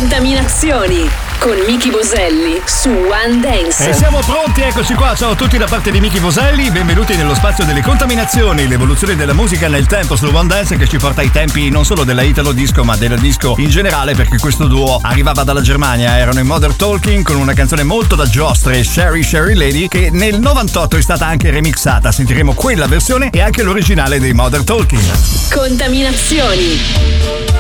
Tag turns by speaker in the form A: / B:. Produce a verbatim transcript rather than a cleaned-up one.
A: Contaminazioni con Miki Boselli su One Dance.
B: E siamo pronti, eccoci qua, ciao a tutti da parte di Miki Boselli, benvenuti nello spazio delle contaminazioni, l'evoluzione della musica nel tempo su One Dance che ci porta ai tempi non solo della Italo Disco ma della disco in generale, perché questo duo arrivava dalla Germania, erano i Modern Talking con una canzone molto da giostre, Sherry Sherry Lady, che nel novantotto è stata anche remixata, sentiremo quella versione e anche l'originale dei Modern Talking.
A: Contaminazioni.